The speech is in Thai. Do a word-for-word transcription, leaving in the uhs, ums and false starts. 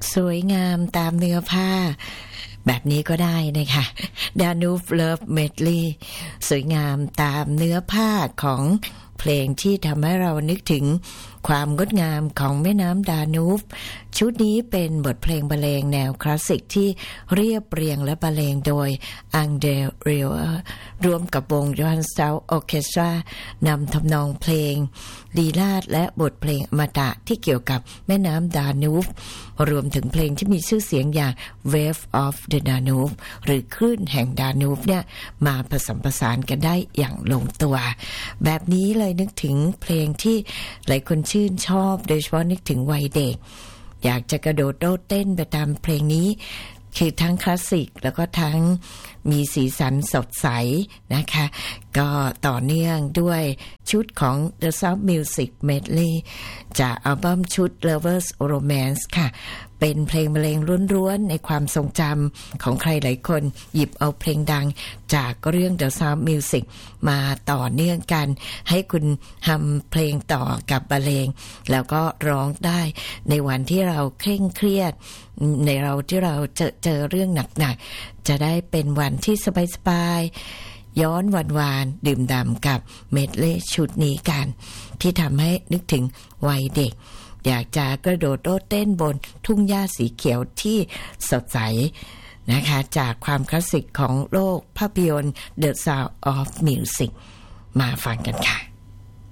สวยงามตามเนื้อผ้าแบบนี้ก็ได้นะคะ Danube Love Medley สวยงามตามเนื้อผ้าของเพลงที่ทำให้เรานึกถึงความงดงามของแม่น้ำดานูบชุดนี้เป็นบทเพลงบรรเลงแนวคลาสสิกที่เรียบเรียงและบรรเลงโดยอังเดรเรียร่วมกับวง Johannesburg Orchestra นำทำนองเพลงลีลาศและบทเพลงอมตะที่เกี่ยวกับแม่น้ำดานูบรวมถึงเพลงที่มีชื่อเสียงอย่าง Wave of the Danube หรือคลื่นแห่งดานูบเนี่ยมาผสมผสานกันได้อย่างลงตัวแบบนี้เลยนึกถึงเพลงที่หลายคนชื่นชอบโดยเฉพาะนึกถึงวัยเด็กอยากจะกระโดดโลดเต้นไปตามเพลงนี้คือทั้งคลาสสิกแล้วก็ทั้งมีสีสันสดใสนะคะก็ต่อเนื่องด้วยชุดของ The Sound Music Medley จากอัลบั้มชุด Lovers Romance ค่ะเป็นเพลงบรรเลงล้วนๆในความทรงจำของใครหลายคนหยิบเอาเพลงดังจากเรื่อง The Sound Music มาต่อเนื่องกันให้คุณทำเพลงต่อกับบรรเลงแล้วก็ร้องได้ในวันที่เราเคร่งเครียดในเราที่เราเจอเจอเรื่องหนักๆจะได้เป็นวันที่สบายๆย้อนวันวานดื่มด่ำกับเมดเล่ชุดนี้กันที่ทำให้นึกถึงวัยเด็กอยากจะกระโดดโลดเต้นบนทุ่งหญ้าสีเขียวที่สดใสนะคะจากความคลาสสิกของโลกภาพยนตร์ The Sound of Music มาฟังกันค่ะ